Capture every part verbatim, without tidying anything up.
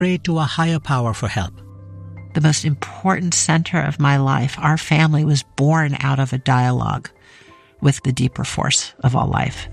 pray to a higher power for help. The most important center of my life, our family, was born out of a dialogue with the deeper force of all life.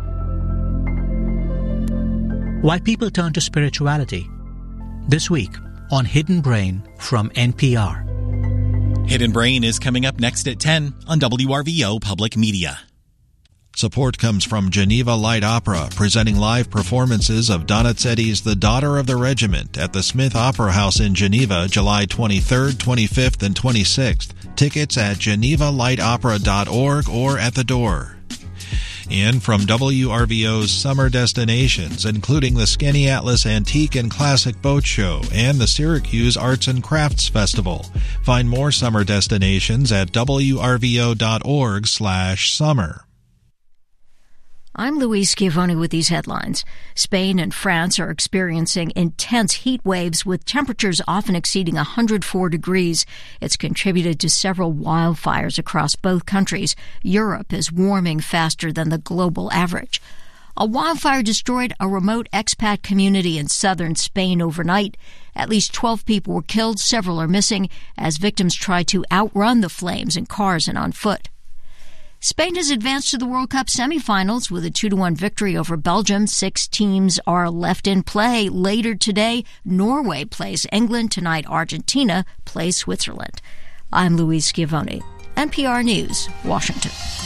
Why people turn to spirituality. This week on Hidden Brain from N P R. Hidden Brain is coming up next at ten on W R V O Public Media. Support comes from Geneva Light Opera, presenting live performances of Donizetti's The Daughter of the Regiment at the Smith Opera House in Geneva, July twenty-third, twenty-fifth, and twenty-sixth. Tickets at geneva light opera dot org or at the door. And from W R V O's summer destinations, including the Skaneateles Antique and Classic Boat Show and the Syracuse Arts and Crafts Festival. Find more summer destinations at w r v o dot org slash summer. I'm Louise Schiavone with these headlines. Spain and France are experiencing intense heat waves with temperatures often exceeding one hundred four degrees. It's contributed to several wildfires across both countries. Europe is warming faster than the global average. A wildfire destroyed a remote expat community in southern Spain overnight. At least twelve people were killed, several are missing, as victims tried to outrun the flames in cars and on foot. Spain has advanced to the World Cup semifinals with a two to one victory over Belgium. Six teams are left in play. Later today, Norway plays England. Tonight, Argentina plays Switzerland. I'm Louise Schiavone, N P R News, Washington.